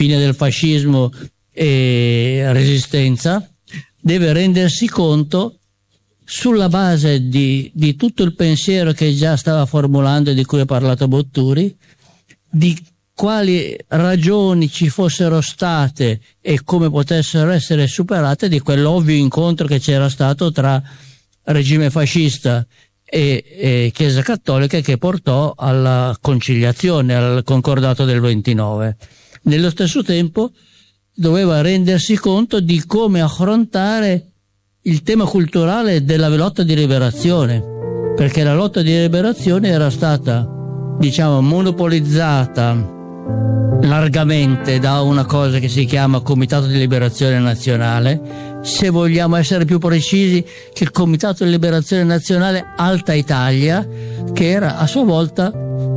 fine del fascismo e resistenza, deve rendersi conto, sulla base di tutto il pensiero che già stava formulando e di cui ha parlato Botturi, di quali ragioni ci fossero state e come potessero essere superate di quell'ovvio incontro che c'era stato tra regime fascista e Chiesa Cattolica, che portò alla conciliazione, al concordato del 29. Nello stesso tempo doveva rendersi conto di come affrontare il tema culturale della lotta di liberazione, perché la lotta di liberazione era stata, diciamo, monopolizzata largamente da una cosa che si chiama Comitato di Liberazione Nazionale. Se vogliamo essere più precisi, che il Comitato di Liberazione Nazionale Alta Italia, che era a sua volta,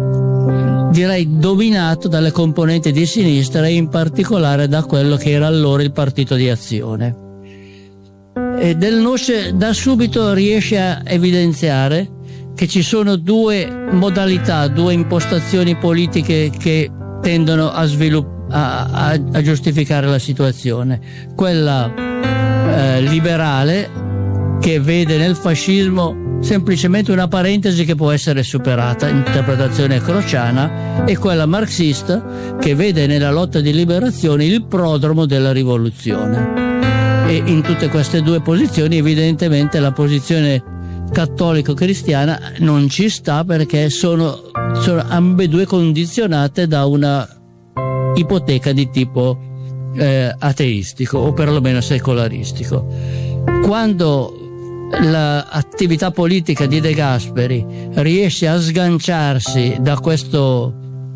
direi, dominato dalle componenti di sinistra e in particolare da quello che era allora il Partito di Azione. E Del Noce da subito riesce a evidenziare che ci sono due modalità, due impostazioni politiche che tendono a giustificare la situazione. Quella liberale, che vede nel fascismo semplicemente una parentesi che può essere superata, interpretazione crociana, e quella marxista, che vede nella lotta di liberazione il prodromo della rivoluzione. E in tutte queste due posizioni evidentemente la posizione cattolico-cristiana non ci sta, perché sono ambedue condizionate da una ipoteca di tipo ateistico o perlomeno secolaristico. Quando l'attività politica di De Gasperi riesce a sganciarsi da questa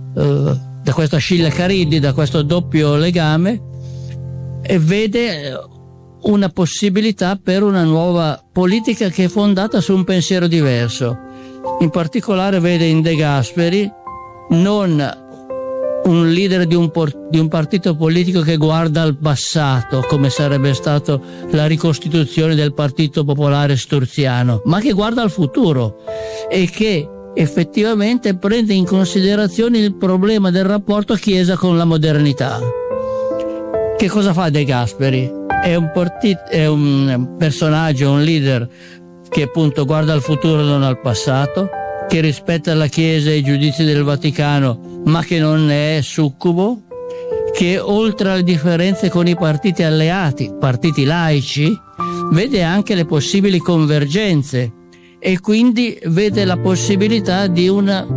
Scilla Cariddi, da questo doppio legame, e vede una possibilità per una nuova politica che è fondata su un pensiero diverso. In particolare vede in De Gasperi non un leader di un partito politico che guarda al passato, come sarebbe stato la ricostituzione del Partito Popolare Sturziano, ma che guarda al futuro e che effettivamente prende in considerazione il problema del rapporto Chiesa con la modernità. Che cosa fa De Gasperi? È un personaggio, un leader che appunto guarda al futuro e non al passato, che rispetta la Chiesa e i giudizi del Vaticano, ma che non ne è succubo, che oltre alle differenze con i partiti alleati, partiti laici, vede anche le possibili convergenze e quindi vede la possibilità di una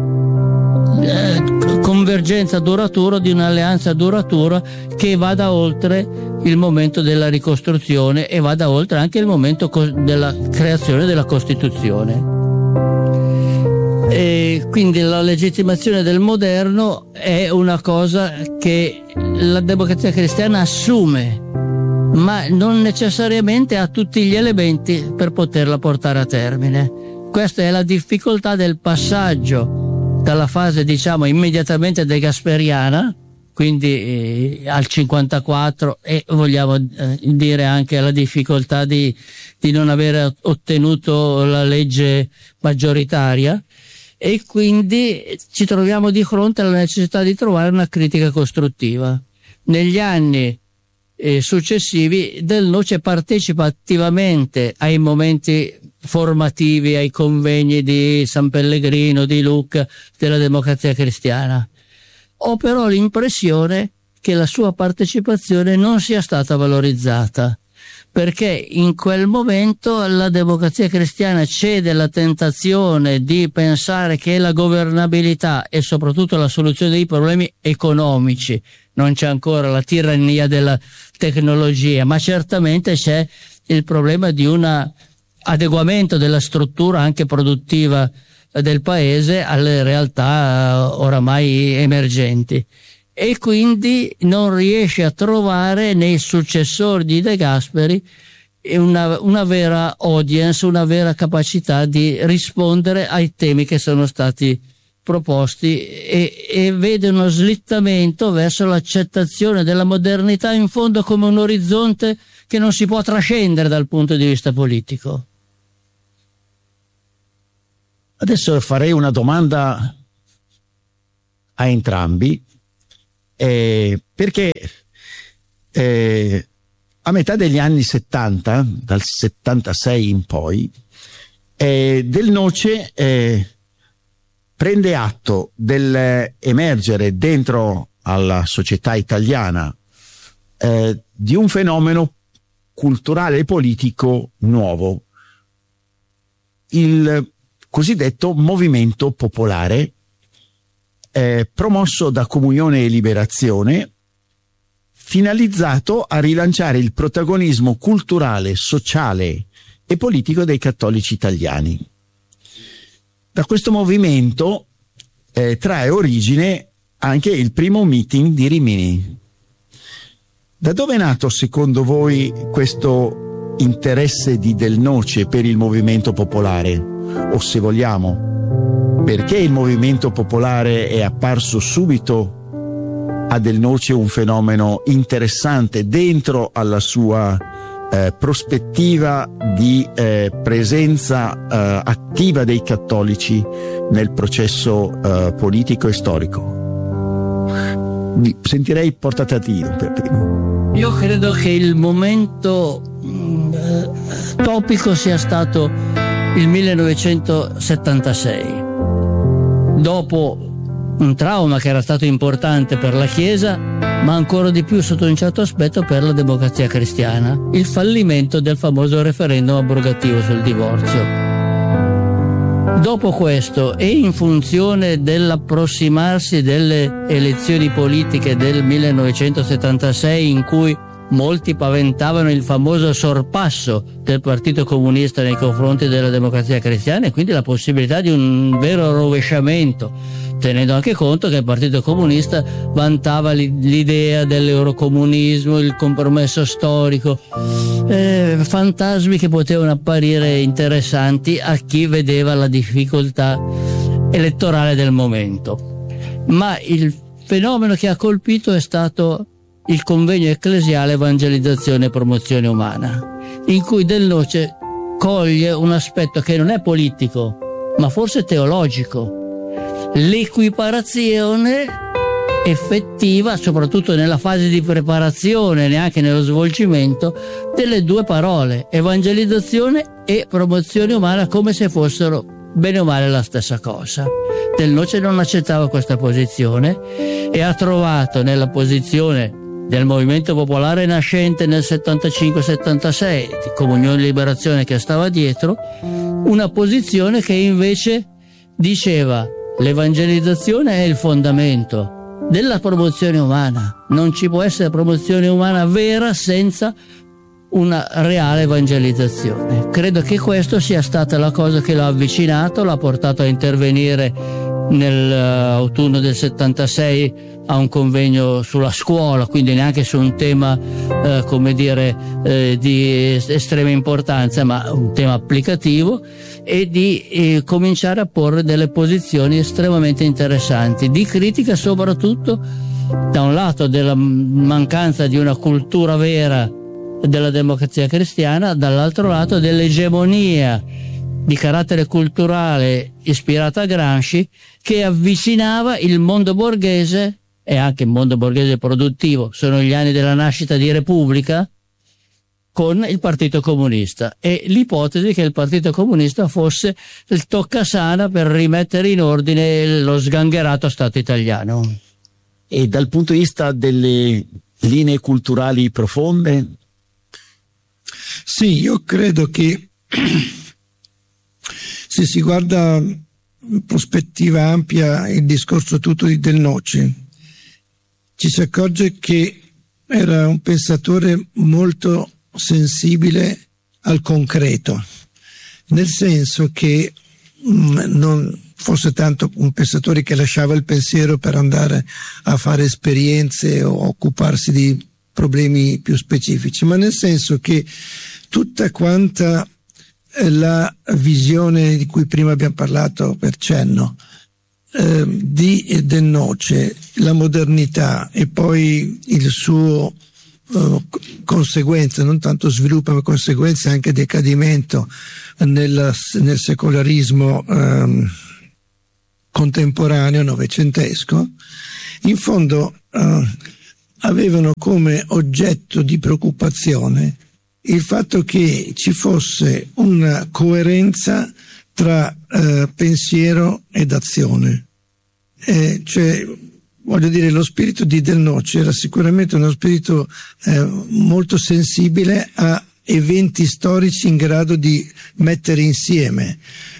convergenza duratura, di un'alleanza duratura che vada oltre il momento della ricostruzione e vada oltre anche il momento della creazione della Costituzione. E quindi la legittimazione del moderno è una cosa che la Democrazia Cristiana assume, ma non necessariamente ha tutti gli elementi per poterla portare a termine. Questa è la difficoltà del passaggio dalla fase, diciamo, immediatamente degasperiana, quindi al 54, e vogliamo dire anche la difficoltà di non aver ottenuto la legge maggioritaria, e quindi ci troviamo di fronte alla necessità di trovare una critica costruttiva. Negli anni successivi Del Noce partecipa attivamente ai momenti formativi, ai convegni di San Pellegrino, di Lucca, della Democrazia Cristiana. Ho però l'impressione che la sua partecipazione non sia stata valorizzata, perché in quel momento la Democrazia Cristiana cede alla tentazione di pensare che la governabilità e soprattutto la soluzione dei problemi economici, non c'è ancora la tirannia della tecnologia, ma certamente c'è il problema di un adeguamento della struttura anche produttiva del paese alle realtà oramai emergenti, e quindi non riesce a trovare nei successori di De Gasperi una vera audience, una vera capacità di rispondere ai temi che sono stati proposti, e vede uno slittamento verso l'accettazione della modernità in fondo come un orizzonte che non si può trascendere dal punto di vista politico. Adesso farei una domanda a entrambi, perché a metà degli anni 70, dal 76 in poi, Del Noce prende atto dell'emergere dentro alla società italiana di un fenomeno culturale e politico nuovo, il cosiddetto movimento popolare, promosso da Comunione e Liberazione, finalizzato a rilanciare il protagonismo culturale, sociale e politico dei cattolici italiani. Da questo movimento trae origine anche il primo meeting di Rimini. Da dove è nato, secondo voi, questo interesse di Del Noce per il movimento popolare? O, se vogliamo, perché il movimento popolare è apparso subito a Del Noce un fenomeno interessante dentro alla sua prospettiva di presenza attiva dei cattolici nel processo politico e storico? Vi sentirei portatativo per primo. Io credo che il momento topico sia stato il 1976, dopo un trauma che era stato importante per la Chiesa, ma ancora di più sotto un certo aspetto per la Democrazia Cristiana, il fallimento del famoso referendum abrogativo sul divorzio. Dopo questo, e in funzione dell'approssimarsi delle elezioni politiche del 1976, in cui molti paventavano il famoso sorpasso del Partito Comunista nei confronti della Democrazia Cristiana, e quindi la possibilità di un vero rovesciamento, tenendo anche conto che il Partito Comunista vantava l'idea dell'eurocomunismo, il compromesso storico, fantasmi che potevano apparire interessanti a chi vedeva la difficoltà elettorale del momento. Ma il fenomeno che ha colpito è stato il convegno ecclesiale Evangelizzazione e Promozione Umana, in cui Del Noce coglie un aspetto che non è politico, ma forse teologico: l'equiparazione effettiva, soprattutto nella fase di preparazione, neanche nello svolgimento, delle due parole, evangelizzazione e promozione umana, come se fossero bene o male la stessa cosa. Del Noce non accettava questa posizione e ha trovato nella posizione del movimento popolare nascente nel 75-76, di Comunione e Liberazione che stava dietro, una posizione che invece diceva: l'evangelizzazione è il fondamento della promozione umana, non ci può essere promozione umana vera senza una reale evangelizzazione. Credo che questo sia stata la cosa che l'ha avvicinato, l'ha portato a intervenire nell'autunno del 76 a un convegno sulla scuola, quindi neanche su un tema di estrema importanza, ma un tema applicativo, e di cominciare a porre delle posizioni estremamente interessanti, di critica soprattutto da un lato della mancanza di una cultura vera della Democrazia Cristiana, dall'altro lato dell'egemonia di carattere culturale ispirata a Gramsci, che avvicinava il mondo borghese, e anche il mondo borghese produttivo, sono gli anni della nascita di Repubblica, con il Partito Comunista, e l'ipotesi che il Partito Comunista fosse il toccasana per rimettere in ordine lo sgangherato Stato italiano. E dal punto di vista delle linee culturali profonde? Sì, io credo che se si guarda in prospettiva ampia il discorso tutto di Del Noce, ci si accorge che era un pensatore molto sensibile al concreto, nel senso che non fosse tanto un pensatore che lasciava il pensiero per andare a fare esperienze o occuparsi di problemi più specifici, ma nel senso che tutta quanta la visione di cui prima abbiamo parlato per cenno di Del Noce, la modernità e poi il suo conseguenza, non tanto sviluppo ma conseguenza anche decadimento nel secolarismo contemporaneo novecentesco, in fondo avevano come oggetto di preoccupazione il fatto che ci fosse una coerenza tra pensiero ed azione. Cioè, voglio dire, lo spirito di Del Noce era sicuramente uno spirito molto sensibile a eventi storici in grado di mettere insieme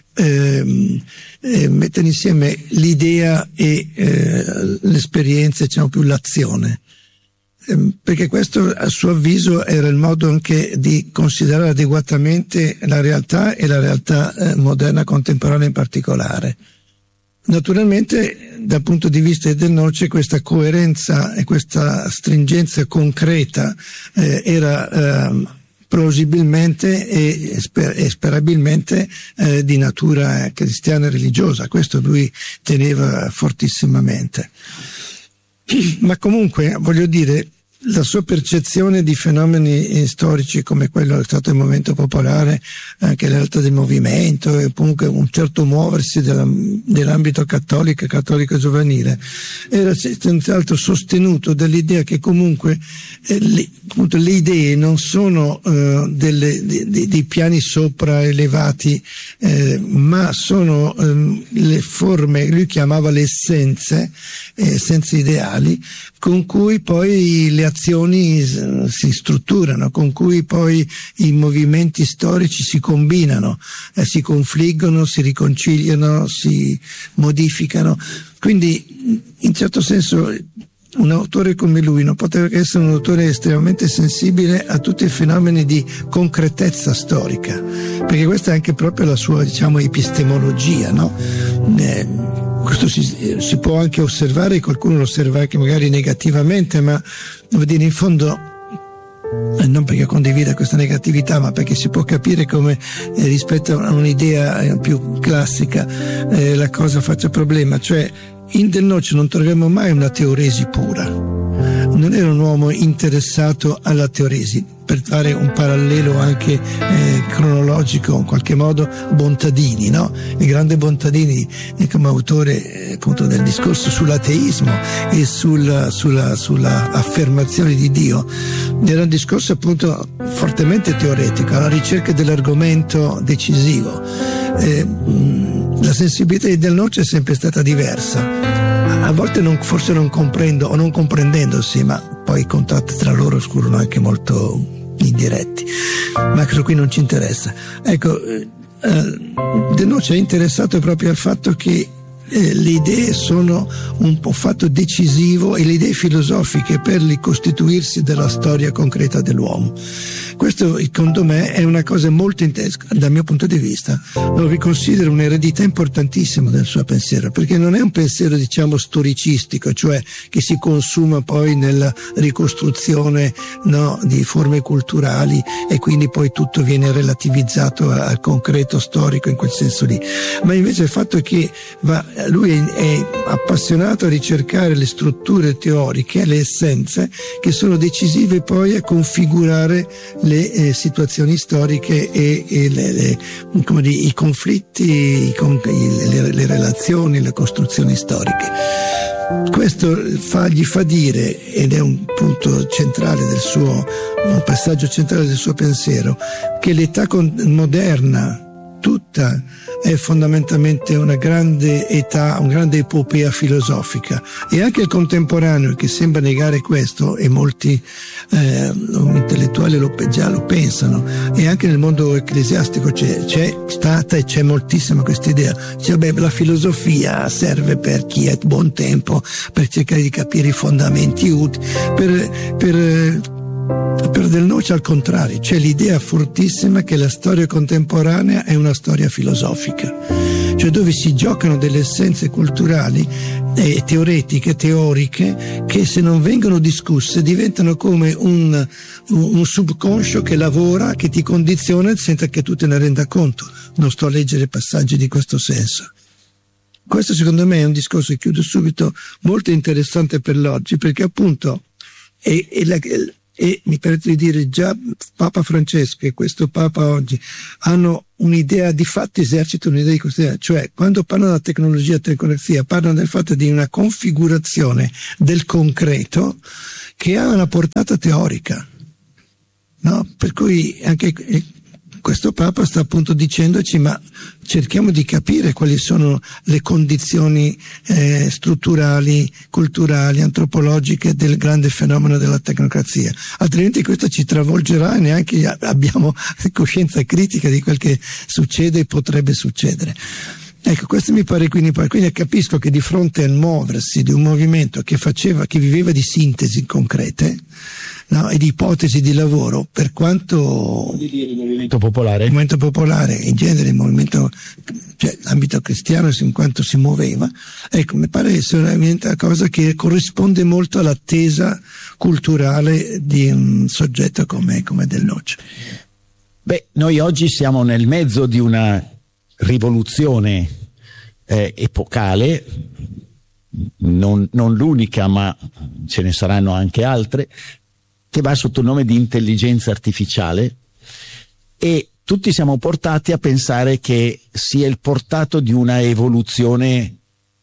l'idea e l'esperienza, diciamo più l'azione, perché questo a suo avviso era il modo anche di considerare adeguatamente la realtà e la realtà moderna contemporanea in particolare. Naturalmente dal punto di vista di Del Noce questa coerenza e questa stringenza concreta era plausibilmente e sperabilmente di natura cristiana e religiosa. Questo lui teneva fortissimamente. Ma comunque, voglio dire, la sua percezione di fenomeni storici come quello è stato il movimento popolare, anche la realtà del movimento e comunque un certo muoversi dell'ambito cattolico giovanile, era senz'altro sostenuto dall'idea che comunque le idee non sono dei piani sopra elevati, ma sono le forme, lui chiamava le essenze ideali, con cui poi le azioni si strutturano, con cui poi i movimenti storici si combinano, si confliggono, si riconciliano, si modificano. Quindi, in certo senso, un autore come lui non poteva che essere un autore estremamente sensibile a tutti i fenomeni di concretezza storica, perché questa è anche proprio la sua, diciamo, epistemologia, no? Questo si può anche osservare, qualcuno lo osserva anche magari negativamente, ma devo dire, in fondo, non perché condivida questa negatività, ma perché si può capire come rispetto a un'idea più classica la cosa faccia problema. Cioè, in Del Noce non troviamo mai una teoresi pura, non era un uomo interessato alla teoresi. Per fare un parallelo anche cronologico, in qualche modo, Bontadini, no? Il grande Bontadini come autore appunto del discorso sull'ateismo e sulla affermazione di Dio, era un discorso appunto fortemente teoretico, alla ricerca dell'argomento decisivo. La sensibilità di Del Noce è sempre stata diversa. A volte forse non comprendo o non comprendendosi, ma poi i contatti tra loro furono anche molto indiretti, ma questo qui non ci interessa. Ecco, Del Noce è interessato proprio al fatto che le idee sono un fatto decisivo e le idee filosofiche per il costituirsi della storia concreta dell'uomo. Questo, secondo me, è una cosa molto interessante, dal mio punto di vista, lo riconsidero un'eredità importantissima del suo pensiero, perché non è un pensiero, diciamo, storicistico, cioè che si consuma poi nella ricostruzione, no, di forme culturali e quindi poi tutto viene relativizzato al concreto storico in quel senso lì, ma invece il fatto è che lui è appassionato a ricercare le strutture teoriche, le essenze che sono decisive poi a configurare le situazioni storiche e i conflitti, le relazioni, le costruzioni storiche. Questo gli fa dire, ed è un punto centrale un passaggio centrale del suo pensiero, che l'età moderna tutta è fondamentalmente una grande età, una grande epopea filosofica, e anche il contemporaneo, che sembra negare questo, e molti intellettuali già lo pensano, e anche nel mondo ecclesiastico c'è stata e c'è moltissima questa idea. Cioè, la filosofia serve per chi è buon tempo, per cercare di capire i fondamenti utili, per Del Noce al contrario, c'è l'idea fortissima che la storia contemporanea è una storia filosofica, cioè dove si giocano delle essenze culturali e teoretiche, teoriche, che se non vengono discusse diventano come un subconscio che lavora, che ti condiziona senza che tu te ne renda conto. Non sto a leggere passaggi di questo senso. Questo secondo me è un discorso, e chiudo subito, molto interessante per l'oggi, perché appunto e mi permetto di dire già Papa Francesco e questo Papa oggi hanno un'idea, di fatto esercitano un'idea di questa idea, cioè quando parlano della tecnologia e tecnocrazia parlano del fatto di una configurazione del concreto che ha una portata teorica, no? Per cui anche questo Papa sta appunto dicendoci, ma cerchiamo di capire quali sono le condizioni strutturali, culturali, antropologiche del grande fenomeno della tecnocrazia, altrimenti questo ci travolgerà e neanche abbiamo coscienza critica di quel che succede e potrebbe succedere. Ecco, questo mi pare quindi capisco che di fronte al muoversi di un movimento che viveva di sintesi concrete, no, e di ipotesi di lavoro, per quanto il movimento popolare, in genere il movimento, cioè l'ambito cristiano in quanto si muoveva, ecco, mi pare essere una cosa che corrisponde molto all'attesa culturale di un soggetto come Del Noce. Beh, noi oggi siamo nel mezzo di una rivoluzione epocale, non l'unica, ma ce ne saranno anche altre, che va sotto il nome di intelligenza artificiale, e tutti siamo portati a pensare che sia il portato di una evoluzione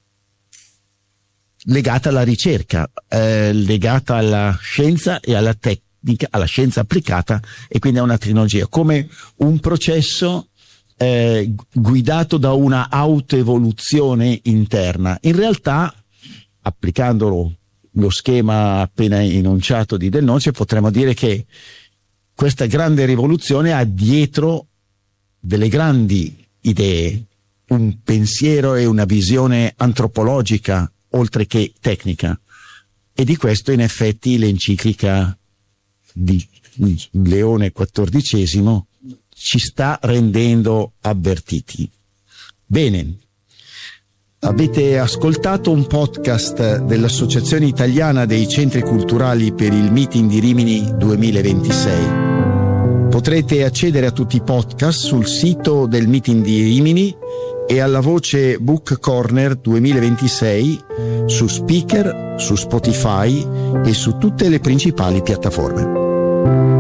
legata alla ricerca, legata alla scienza e alla tecnica, alla scienza applicata, e quindi a una tecnologia, come un processo guidato da una autoevoluzione interna. In realtà, applicandolo lo schema appena enunciato di Del Noce, potremmo dire che questa grande rivoluzione ha dietro delle grandi idee, un pensiero e una visione antropologica oltre che tecnica, e di questo in effetti l'enciclica di Leone XIV ci sta rendendo avvertiti. Bene, avete ascoltato un podcast dell'Associazione Italiana dei Centri Culturali per il Meeting di Rimini 2026. Potrete accedere a tutti i podcast sul sito del Meeting di Rimini e alla voce Book Corner 2026 su Speaker, su Spotify e su tutte le principali piattaforme.